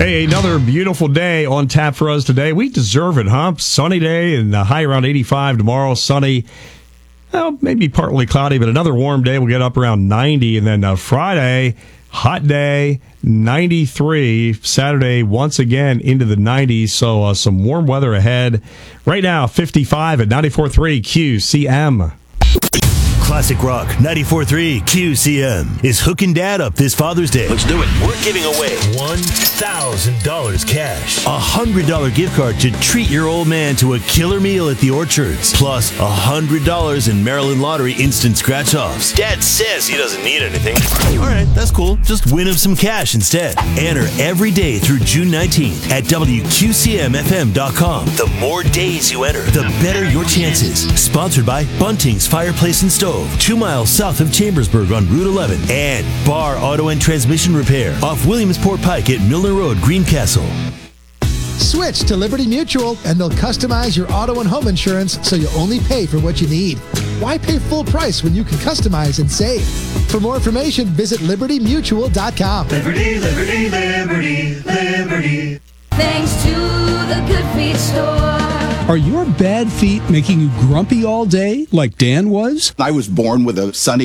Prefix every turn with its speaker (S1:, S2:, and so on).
S1: Hey, another beautiful day on tap for us today. We deserve it, huh? Sunny day and high around 85 tomorrow. Sunny, well, maybe partly cloudy, but another warm day. We'll get up around 90. And then Friday, hot day, 93. Saturday, once again, into the 90s. So some warm weather ahead. Right now, 55 at 94.3 QCM.
S2: Classic Rock 94.3 QCM is hooking Dad up this Father's Day.
S3: Let's do it. We're giving away
S2: $1,000 cash, $100 gift card to treat your old man to a killer meal at the Orchards, plus $100 in Maryland Lottery instant scratch-offs.
S3: Dad says he doesn't need anything.
S2: All right, that's cool. Just win him some cash instead. Enter every day through June 19th at WQCMFM.com.
S3: The more days you enter,
S2: the better your chances. Sponsored by Bunting's Fireplace and Stove, 2 miles south of Chambersburg on Route 11, and Bar Auto and Transmission Repair off Williamsport Pike at Milner Road, Greencastle.
S4: Switch to Liberty Mutual and they'll customize your auto and home insurance so you only pay for what you need. Why pay full price when you can customize and save? For more information, visit libertymutual.com.
S5: Liberty, liberty, liberty, liberty.
S6: Thanks to the Good Feet store.
S7: Are your bad feet making you grumpy all day like Dan was?
S8: I was born with a sunny